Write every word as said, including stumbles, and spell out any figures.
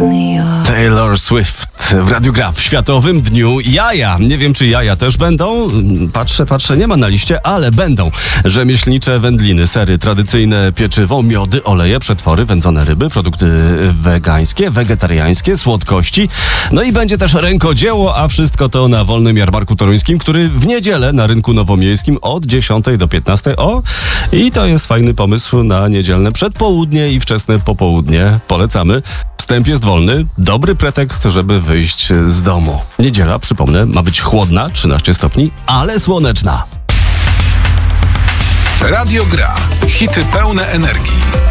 Taylor Swift w Radiu Gra w Światowym Dniu Jaja. Nie wiem, czy jaja też będą. Patrzę, patrzę, nie ma na liście, ale będą. Rzemieślnicze wędliny, sery, tradycyjne pieczywo, miody, oleje, przetwory, wędzone ryby, produkty wegańskie, wegetariańskie, słodkości. No i będzie też rękodzieło, a wszystko to na Wolnym Jarmarku Toruńskim, który w niedzielę na Rynku Nowomiejskim od dziesiątej do piętnastej. O, i to jest fajny pomysł na niedzielne przedpołudnie i wczesne popołudnie. Polecamy. Wstęp jest wolny. Dobry pretekst, żeby wyjść z domu. Niedziela, przypomnę, ma być chłodna, trzynaście stopni, ale słoneczna. Radio Gra. Hity pełne energii.